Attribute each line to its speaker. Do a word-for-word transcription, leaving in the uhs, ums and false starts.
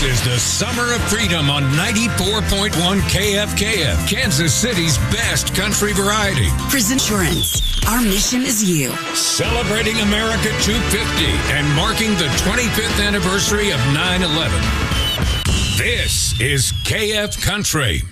Speaker 1: This is the Summer of Freedom on ninety-four point one K F K F, Kansas City's best country variety.
Speaker 2: Present Insurance. Our mission is you.
Speaker 1: Celebrating America two fifty and marking the twenty-fifth anniversary of nine eleven. This is K F Country.